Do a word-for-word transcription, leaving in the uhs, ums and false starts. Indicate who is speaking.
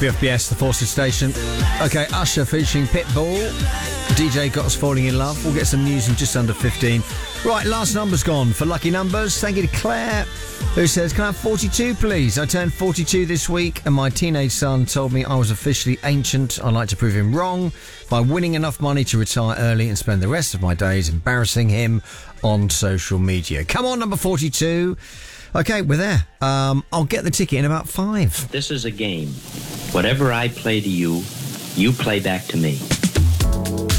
Speaker 1: W F B S, the Forces Station. Okay, Usher featuring Pitbull. D J got us falling in love. We'll get some news in just under fifteen. Right, last number's gone for lucky numbers. Thank you to Claire, who says, can I have forty-two, please? I turned forty-two this week, and my teenage son told me I was officially ancient. I'd like to prove him wrong by winning enough money to retire early and spend the rest of my days embarrassing him on social media. Come on, number forty-two. Okay, we're there. Um, I'll get the ticket in about five.
Speaker 2: This is a game. Whatever I play to you, you play back to me.